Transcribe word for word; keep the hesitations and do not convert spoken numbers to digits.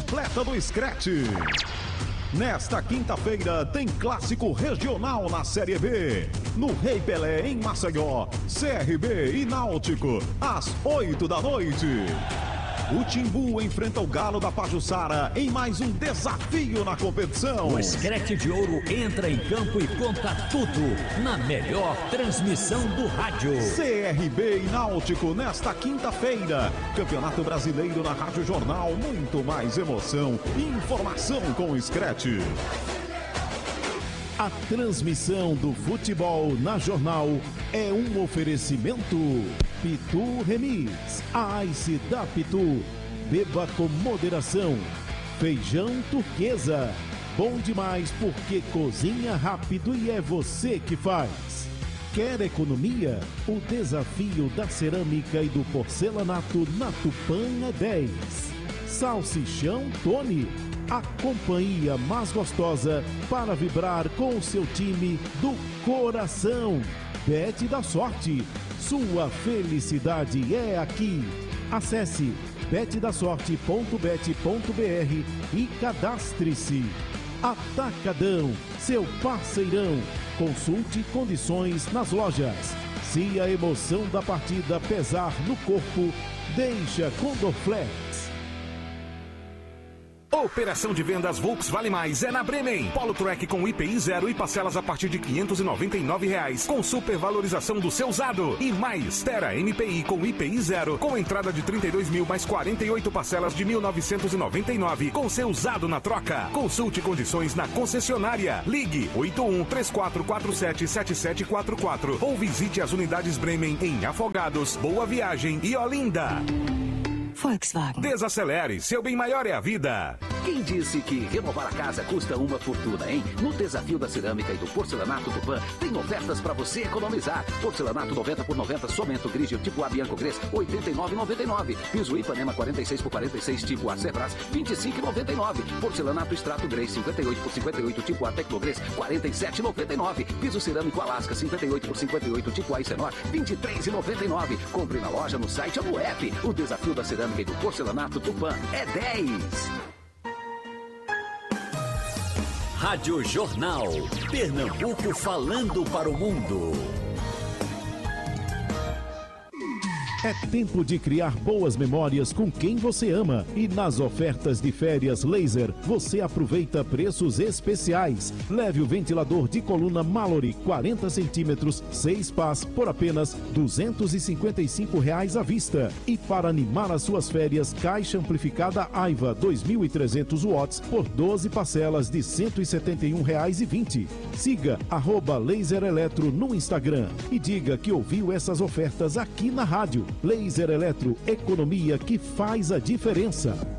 completa do Scratch. Nesta quinta-feira tem clássico regional na Série B. No Rei Pelé, em Maceió, C R B e Náutico, às oito da noite. O Timbu enfrenta o Galo da Pajuçara em mais um desafio na competição. O Scratch de Ouro entra em campo e conta tudo na melhor transmissão do rádio. C R B e Náutico nesta quinta-feira. Campeonato Brasileiro na Rádio Jornal. Muito mais emoção e informação com o Scratch. A transmissão do futebol na Jornal é um oferecimento Pitu Remis, a Ice da Pitu. Beba com moderação. Feijão Turquesa, bom demais porque cozinha rápido e é você que faz. Quer economia? O desafio da cerâmica e do porcelanato na Tupã é dez. Salsichão Tony, a companhia mais gostosa para vibrar com o seu time do coração. Bet da Sorte, sua felicidade é aqui. Acesse bet da sorte ponto bet ponto br e cadastre-se. Atacadão, seu parceirão. Consulte condições nas lojas. Se a emoção da partida pesar no corpo, deixa com Dorflex. Operação de vendas Volks Vale Mais é na Bremen. Polo Track com I P I zero e parcelas a partir de quinhentos e noventa e nove reais, com supervalorização do seu usado. E mais, Tera M P I com I P I zero, com entrada de trinta e dois mil mais quarenta e oito parcelas de mil novecentos e noventa e nove, com seu usado na troca. Consulte condições na concessionária. Ligue oito um três quatro quatro sete sete sete quatro quatro ou visite as unidades Bremen em Afogados, Boa Viagem e Olinda. Volkswagen. Desacelere, seu bem maior é a vida. Quem disse que renovar a casa custa uma fortuna, hein? No Desafio da Cerâmica e do Porcelanato Tupã, tem ofertas para você economizar. Porcelanato noventa por noventa, Somento Grigio tipo A Bianco Gres, oitenta e nove reais e noventa e nove centavos. Piso Ipanema quarenta e seis por quarenta e seis tipo A Cebras, vinte e cinco reais e noventa e nove centavos. Porcelanato Extrato Grey cinquenta e oito por cinquenta e oito tipo A Tecnogres, quarenta e sete reais e noventa e nove centavos. Piso Cerâmico Alasca cinquenta e oito por cinquenta e oito tipo A Icenor, vinte e três reais e noventa e nove centavos. Compre na loja, no site ou no app. O Desafio da Cerâmica e do Porcelanato Tupã é dez. Rádio Jornal, Pernambuco falando para o mundo. É tempo de criar boas memórias com quem você ama. E nas ofertas de férias Laser, você aproveita preços especiais. Leve o ventilador de coluna Mallory, quarenta centímetros, seis pás, por apenas duzentos e cinquenta e cinco reais à vista. E para animar as suas férias, caixa amplificada Aiva, dois mil e trezentos watts, por doze parcelas de cento e setenta e um reais e vinte centavos. Siga arroba Laser Eletro no Instagram e diga que ouviu essas ofertas aqui na rádio. Laser Eletro, economia que faz a diferença.